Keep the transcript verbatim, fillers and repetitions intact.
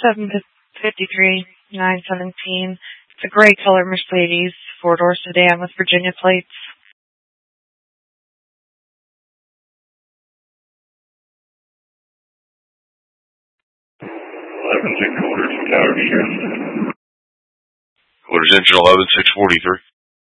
seven fifty-three nine seventeen. It's a gray color Mercedes, four-door sedan with Virginia plates. eleven six quarters, Tower Street. Quarters engine eleven six forty-three.